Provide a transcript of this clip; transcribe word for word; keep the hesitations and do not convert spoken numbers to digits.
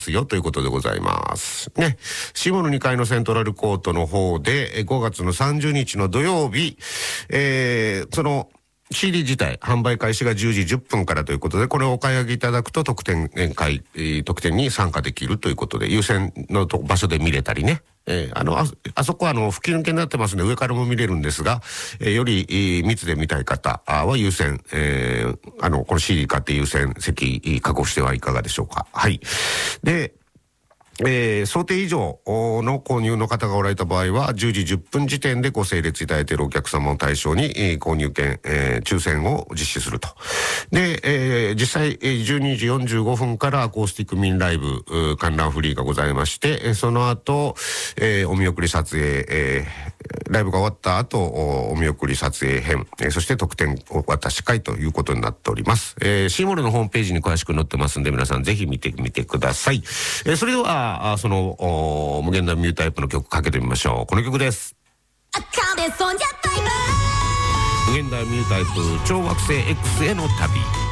よということでございますね。シーモールにかいのセントラルコートの方でごがつのさんじゅうにちの土曜日、えー、そのシーディー 自体販売開始がじゅうじじゅっぷんからということで、これをお買い上げいただくと特典会、えー、特典に参加できるということで、優先のと場所で見れたりね。えー、あの、あ、あそこはあの、吹き抜けになってますので上からも見れるんですが、えー、より、えー、密で見たい方は優先、えー、あの、この シーディー 買って優先席確保してはいかがでしょうか。はい。で、えー、想定以上の購入の方がおられた場合はじゅうじじゅっぷん時点でご整列いただいているお客様を対象に、えー、購入券、えー、抽選を実施すると。で、えー、実際、えー、じゅうにじよんじゅうごふんからアコースティックミンライブ観覧フリーがございまして、その後、えー、お見送り撮影、えー、ライブが終わった後お見送り撮影編、えー、そして特典を渡し会ということになっております。えー、シーモールのホームページに詳しく載ってますんで皆さんぜひ見てみてください。えー、それではあその無限大ミュータイプの曲かけてみましょう。この曲です。無限大ミュータイプ超惑星 X への旅。